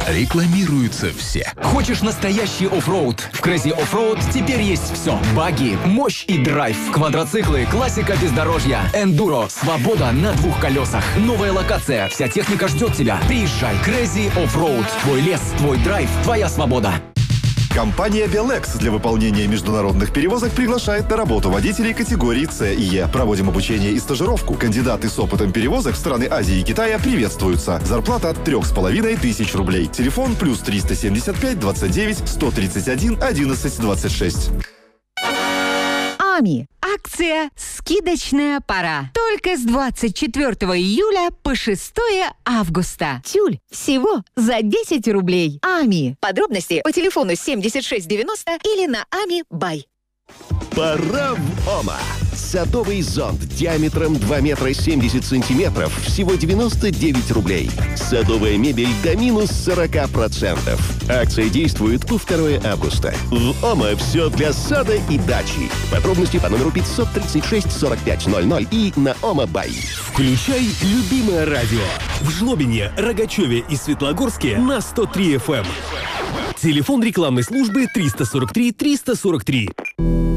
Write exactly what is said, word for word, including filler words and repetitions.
Рекламируются все. Хочешь настоящий оффроуд? В Crazy Offroad теперь есть все. Баги, мощь и драйв. Квадроциклы, классика бездорожья. Эндуро, свобода на двух колесах. Новая локация, вся техника ждет тебя. Приезжай, Crazy Offroad. Твой лес, твой драйв, твоя свобода. Компания Белекс для выполнения международных перевозок приглашает на работу водителей категории С и Е. Проводим обучение и стажировку. Кандидаты с опытом перевозок в страны Азии и Китая приветствуются. Зарплата от трех с половиной тысяч рублей. Телефон плюс триста семьдесят пять двадцать девять сто тридцать один одиннадцать двадцать шесть. АМИ. Акция «Скидочная пора». Только с двадцать четвёртого июля по шестое августа. Тюль всего за десять рублей. АМИ. Подробности по телефону семьдесят шесть девяносто или на ами бай. Пора в ОМА. Садовый зонт диаметром два метра семьдесят сантиметров всего девяносто девять рублей. Садовая мебель до минус сорок процентов. Акция действует по второе августа. В ОМА все для сада и дачи. Подробности по номеру пятьсот тридцать шесть сорок пять ноль ноль и на ОМА-бай. Включай любимое радио. В Жлобине, Рогачеве и Светлогорске на сто три эф эм. Телефон рекламной службы триста сорок три триста сорок три.